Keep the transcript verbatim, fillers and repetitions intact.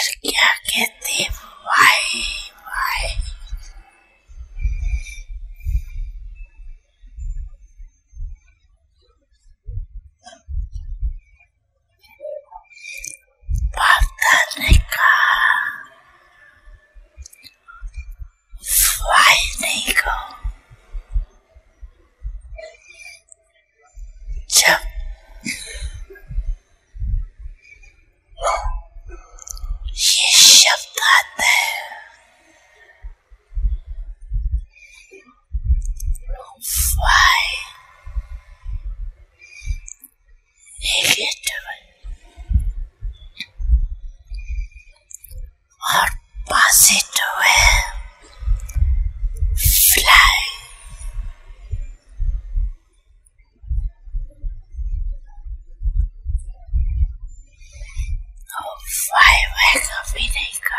फिर क्या कहते वाई वाई। बाप ने कहा वाई नहीं कहो। जब ये शब्द आता है वाई नेगेटिव और पॉजिटिव है फ्लाई। वाई वाई कभी नहीं